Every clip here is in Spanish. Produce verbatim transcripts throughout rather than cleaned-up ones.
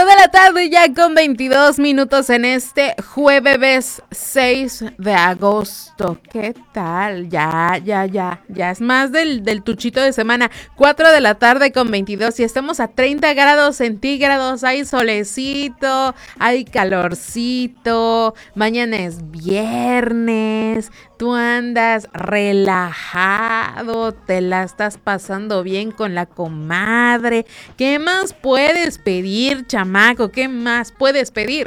cuatro de la tarde ya con veintidós minutos en este jueves seis de agosto. ¿Qué tal? Ya, ya, ya, ya es más del, del tuchito de semana. cuatro de la tarde con veintidós y estamos a treinta grados centígrados. Hay solecito, hay calorcito. Mañana es viernes. Tú andas relajado, te la estás pasando bien con la comadre. ¿Qué más puedes pedir, chamaco? ¿Qué más puedes pedir?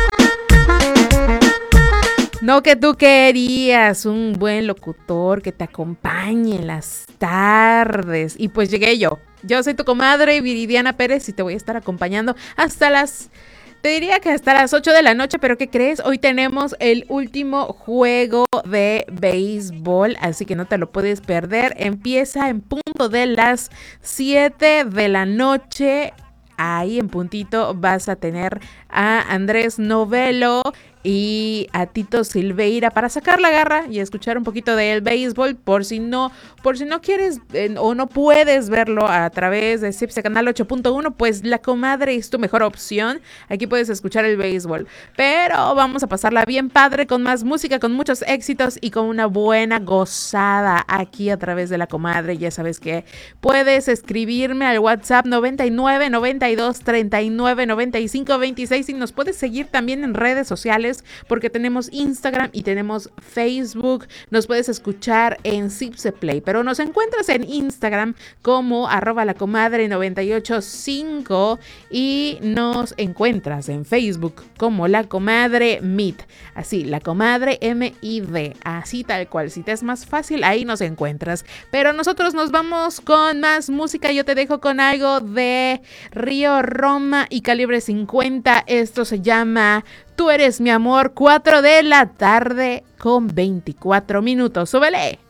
No que tú querías un buen locutor que te acompañe en las tardes. Y pues llegué yo. Yo soy tu comadre Viridiana Pérez y te voy a estar acompañando hasta las... Te diría que hasta las ocho de la noche, pero ¿qué crees? Hoy tenemos el último juego de béisbol, así que no te lo puedes perder. Empieza en punto de las siete de la noche. Ahí en puntito vas a tener a Andrés Novelo y a Tito Silveira para sacar la garra y escuchar un poquito del béisbol por si no, por si no quieres eh, o no puedes verlo a través de Cipse Canal ocho punto uno, pues la comadre es tu mejor opción. Aquí puedes escuchar el béisbol, pero vamos a pasarla bien padre con más música, con muchos éxitos y con una buena gozada aquí a través de la comadre. Ya sabes que puedes escribirme al WhatsApp noventa y nueve, noventa y dos, treinta y nueve, noventa y cinco, veintiséis y nos puedes seguir también en redes sociales porque tenemos Instagram y tenemos Facebook. Nos puedes escuchar en Cipse Play, pero nos encuentras en Instagram como arroba la comadre noventa y ocho cinco y nos encuentras en Facebook como la comadre Mid, así, la comadre M I D, así tal cual. Si te es más fácil, ahí nos encuentras. Pero nosotros nos vamos con más música. Yo te dejo con algo de Río Roma y Calibre cincuenta. Esto se llama Tú eres mi amor. Cuatro de la tarde con veinticuatro minutos. ¡Súbele!